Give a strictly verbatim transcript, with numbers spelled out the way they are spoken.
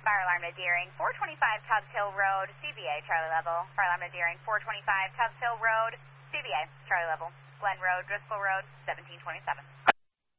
Fire alarm to Deering, four twenty-five Tubbs Hill Road, C B A, Charlie level. Fire alarm to Deering, four twenty-five Tubbs Hill Road, C B A, Charlie level. Glen Road, Driscoll Road, seventeen twenty-seven.